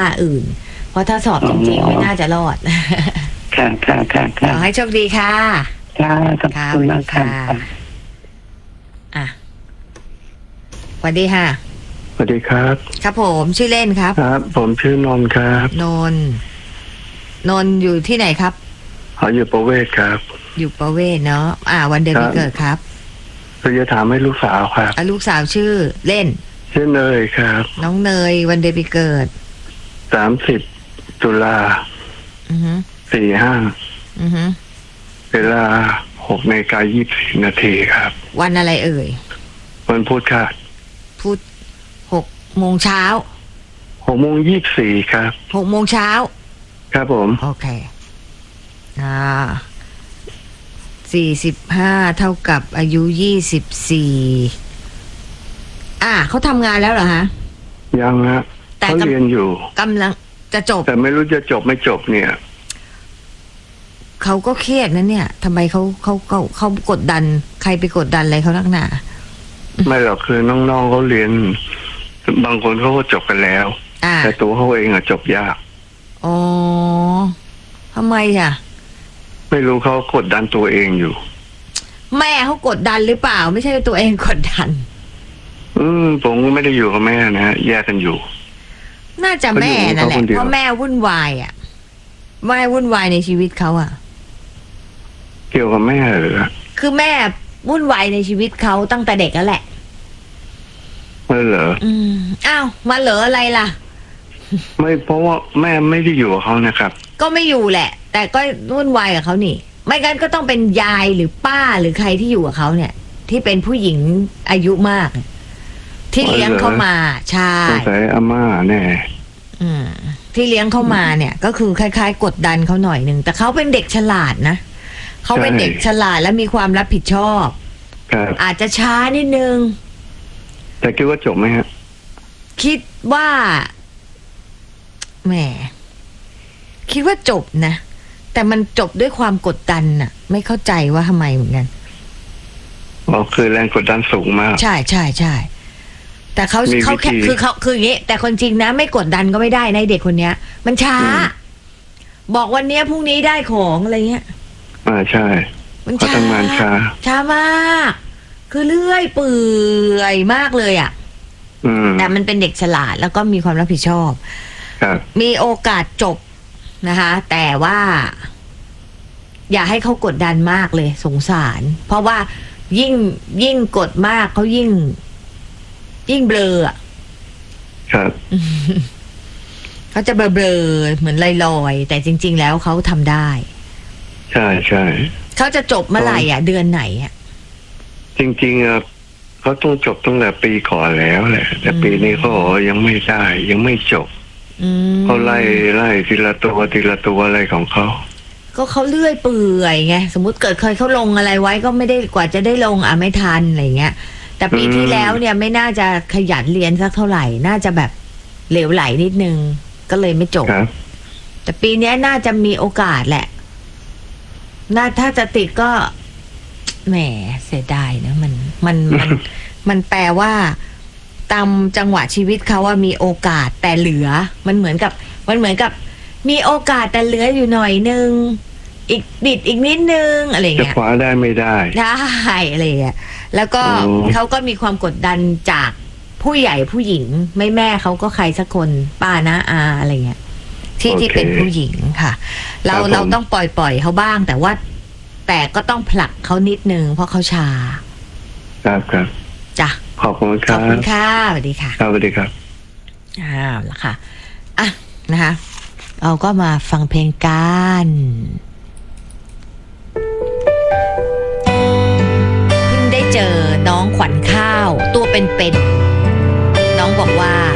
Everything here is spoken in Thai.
อื่นเพราะถ้าสอบจริงๆไม่น่าจะรอดค่ะขอให้โชคดีค่ะค่ะขอบคุณมากค่ะสวัสดีค่ะสวัสดีครับครับผมชื่อเล่นครับครับผมชื่อนนท์ครับนนท์อยู่ที่ไหนครับอยู่ประเวศครับอยู่ประเวศเนาะวันเดือนปีเกิดครับคือจะถามให้ลูกสาวครับลูกสาวชื่อเล่นชื่อเนยครับน้องเนยวันเดือนปีเกิด 30 ตุลา45เวลา6:24 นาทีครับวันอะไรเอ่ยวันพุธครับพุธ6 โมงเช้า 6:24ครับ 6 โมงเช้าครับผมโอเค45เท่ากับอายุ24เขาทำงานแล้วเหรอฮะยังฮะเขาเรียนอยู่กำลังจะจบแต่ไม่รู้จะจบไม่จบเนี่ยเขาก็เครียดนะเนี่ยทำไมเขากดดันใครไปกดดันอะไรเขานักหนาไม่หรอกคือน้องๆเขาเรียนบางคนเขาก็จบกันแล้วแต่ตัวเขาเองจบยากอ๋อทำไมไม่รู้เขากดดันตัวเองอยู่แม่เขากดดันหรือเปล่าไม่ใช่ตัวเองกดดันผมไม่ได้อยู่กับแม่นะแยกกันอยู่น่าจะแม่นั่นแหละเพราะแม่วุ่นวายแม่วุ่นวายในชีวิตเขาเกี่ยวกับแม่เหรอคือแม่วุ่นวายในชีวิตเขาตั้งแต่เด็กแล้วแหละเหรอมาเหรออะไรล่ะไม่เพราะว่าแม่ไม่ได้อยู่กับเขานะครับก็ไม่อยู่แหละแต่ก็วุ่นวายกับเขานี่ไม่งั้นก็ต้องเป็นยายหรือป้าหรือใครที่อยู่กับเขาเนี่ยที่เป็นผู้หญิงอายุมากที่เลี้ยงเขามาใช่สงสัยอาม่าแน่ที่เลี้ยงเขามาเนี่ยก็คือคล้ายๆกดดันเขาหน่อยนึงแต่เขาเป็นเด็กฉลาดนะเขาเป็นเด็กฉลาดและมีความรับผิดชอบอาจจะช้านิดนึงแต่คิดว่าจบไหมฮะคิดว่าแหมคิดว่าจบนะแต่มันจบด้วยความกดดันน่ะไม่เข้าใจว่าทำไมเหมือนกันคือแรงกดดันสูงมากใช่แต่เขาแค่คืออย่างนี้แต่คนจริงนะไม่กดดันก็ไม่ได้ในเด็กคนเนี้ยมันช้าบอกวันนี้พรุ่งนี้ได้ของอะไรเงี้ยใช่มันช้าทำงานช้ามากคือเลื่อยเปื่อยมากเลยแต่มันเป็นเด็กฉลาดแล้วก็มีความรับผิดชอบมีโอกาสจบนะคะแต่ว่าอย่าให้เขากดดันมากเลยสงสารเพราะว่ายิ่งกดมากเขายิ่งเบลอครับเขาจะเบลอเหมือนลอยๆแต่จริงๆแล้วเขาทำได้ใช่เขาจะจบเมื่อไหร่เดือนไหนจริงๆเขาต้องจบตั้งแต่ปีก่อนแล้วแหละแต่ปีนี้เขายังไม่ได้ยังไม่จบเขาไล่ทีละตัวอะไรของเขาก็เขาเลื่อยเปื่อยไงสมมุติเกิดเคยเขาลงอะไรไว้ก็ไม่ได้กว่าจะได้ลงไม่ทันอะไรเงี้ยแต่ปีที่แล้วเนี่ยไม่น่าจะขยันเรียนสักเท่าไหร่น่าจะแบบเหลวไหลนิดนึงก็เลยไม่จบแต่ปีนี้น่าจะมีโอกาสแหละถ้าจะติดก็แหมเสียดายนะมันแปลว่าตามจังหวะชีวิตเขาว่ามีโอกาสแต่เหลือมันเหมือนกับมีโอกาสแต่เหลืออยู่หน่อยนึงอีกบิดอีกนิดนึงอะไรเงี้ยจะคว้าได้ไม่ได้อะไรเงี้ยแล้วก็เขาก็มีความกดดันจากผู้ใหญ่ผู้หญิงไม่แม่เขาก็ใครสักคนป้านะอะไรเงี้ยที่เป็นผู้หญิงค่ะเราต้องปล่อยเขาบ้างแต่ก็ต้องผลักเขานิดนึงเพราะเขาช้าครับจ้ะขอบคุณครับขอบคุณค่ะสวัสดีค่ะสวัสดีครับแล้วค่ะนะคะเราก็มาฟังเพลงกันเพิ่งได้เจอน้องขวัญข้าวตัวเป็นๆน้องบอกว่า